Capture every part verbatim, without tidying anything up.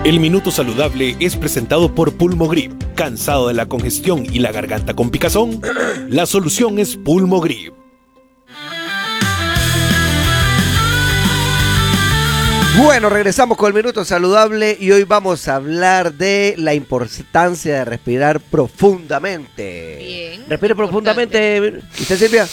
El Minuto Saludable es presentado por Pulmogrip. ¿Cansado de la congestión y la garganta con picazón? La solución es Pulmogrip. Bueno, regresamos con el Minuto Saludable y hoy vamos a hablar de la importancia de respirar profundamente. Bien. Respire profundamente. ¿Usted, Silvia?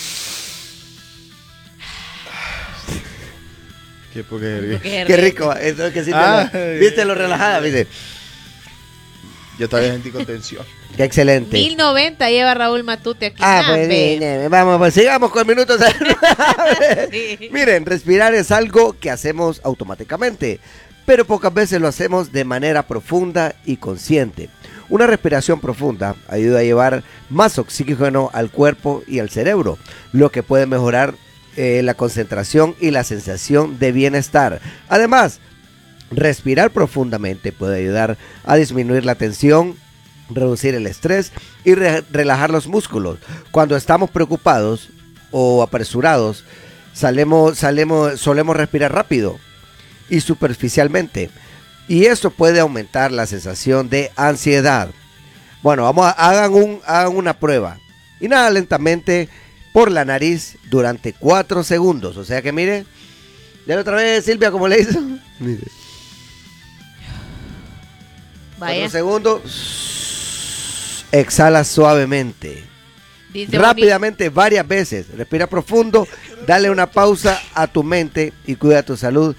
Qué porquería. Qué rico. Entonces, que Silvia, Ay. ¿viste lo relajada? ¿Viste? Yo todavía sentí contención. Qué excelente. mil noventa lleva Raúl Matute aquí. Ah, Nah, pues ve. bien, vamos, pues sigamos con el Minuto Saludable. Sí. Miren, respirar es algo que hacemos automáticamente, pero pocas veces lo hacemos de manera profunda y consciente. Una respiración profunda ayuda a llevar más oxígeno al cuerpo y al cerebro, lo que puede mejorar eh, la concentración y la sensación de bienestar. Además, respirar profundamente puede ayudar a disminuir la tensión, reducir el estrés y re- relajar los músculos. Cuando estamos preocupados o apresurados, salemos, salemos, solemos respirar rápido y superficialmente, y esto puede aumentar la sensación de ansiedad. Bueno, vamos a, hagan, un, hagan una prueba. Inhala lentamente por la nariz durante cuatro segundos. O sea que mire, ya otra vez Silvia, como le hizo. Mire. Vaya. Cuatro segundos. Exhala suavemente. Dice Rápidamente, varias veces. Respira profundo, dale una pausa a tu mente y cuida tu salud.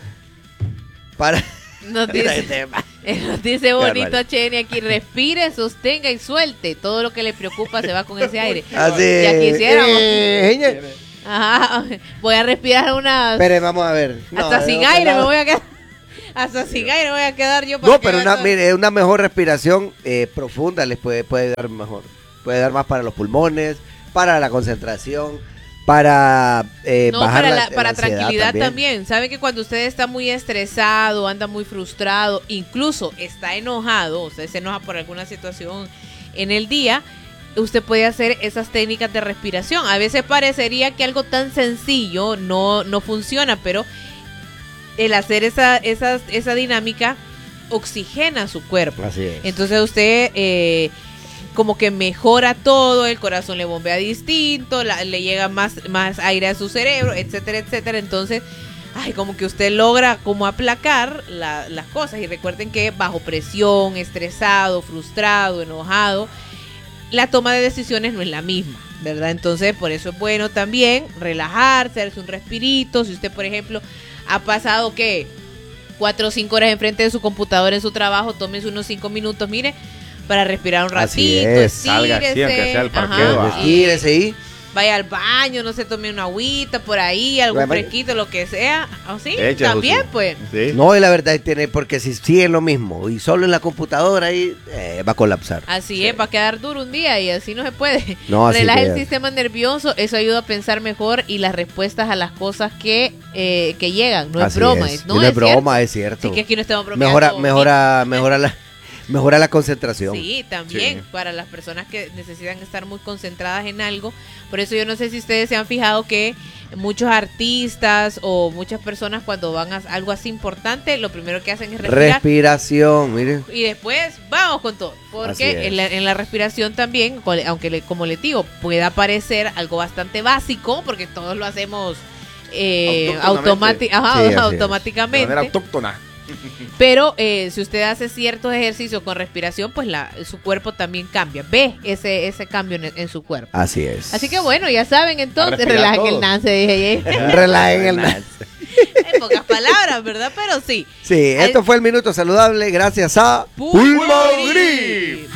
Para. Nos dice, nos dice bonito Bárbaro. Cheni aquí, respire, sostenga y suelte. Todo lo que le preocupa se va con ese aire. Así. Ya quisiéramos. Eh, señor. Ajá, voy a respirar unas... Espere, vamos a ver. No, hasta de sin otro aire lado. me voy a quedar. Hasta sin aire me voy a quedar yo. para No, que pero haga una, todo. mire, una mejor respiración eh, profunda les puede, puede dar mejor. Puede dar más para los pulmones, para la concentración, para eh, No, bajar para, la, la, para la ansiedad tranquilidad también. también. Sabe que cuando usted está muy estresado, anda muy frustrado, incluso está enojado, usted se enoja por alguna situación en el día, usted puede hacer esas técnicas de respiración. A veces parecería que algo tan sencillo no, no funciona, pero el hacer esa, esa, esa dinámica oxigena su cuerpo. Así es. Entonces usted eh, como que mejora todo, el corazón le bombea distinto, la- le llega más, más aire a su cerebro, etcétera, etcétera. Entonces, ay, como que usted logra como aplacar la- las cosas. Y recuerden que bajo presión, estresado, frustrado, enojado, la toma de decisiones no es la misma, ¿verdad? Entonces, por eso es bueno también relajarse, hacerse un respirito. Si usted, por ejemplo, ha pasado que cuatro o cinco horas enfrente de su computadora en su trabajo, tómese unos cinco minutos, mire, para respirar un Así ratito, es. Salga así, estírese, aunque sea al ajá, parqueo, va. y Estírese ahí. vaya al baño, no se tome una agüita por ahí, algún Bueno, fresquito, lo que sea, así, Eche, también Josu. pues. Sí. No, y la verdad tiene, porque si siguen lo mismo y solo en la computadora ahí eh, va a colapsar. Así es, va a quedar duro un día y así no se puede. No, así Relaja el queda. sistema nervioso, eso ayuda a pensar mejor y las respuestas a las cosas que, eh, que llegan. No es Así broma, es. es, no, no es, es broma, cierto. es cierto. Así que aquí no estamos bromeando. Mejora, mejora, mejora la, mejora la concentración. Sí, también Sí. para las personas que necesitan estar muy concentradas en algo. Por eso yo no sé si ustedes se han fijado que muchos artistas o muchas personas cuando van a algo así importante, lo primero que hacen es respirar. Respiración, miren. Y después vamos con todo, Así porque es. en la, en la respiración también, cole- aunque le- como les digo, pueda parecer algo bastante básico, porque todos lo hacemos eh, Autóctonamente. automati- ajá, Sí, así es. De automáticamente. manera autóctona. Pero eh, si usted hace ciertos ejercicios con respiración, pues la, su cuerpo también cambia. Ve ese ese cambio en, en su cuerpo. Así es. Así que bueno, ya saben, entonces respirar relajen el todos. nance, dije yo. Relajen el nas. En pocas palabras, ¿verdad? Pero sí. Sí, esto fue el Minuto Saludable gracias a Pulmogrip.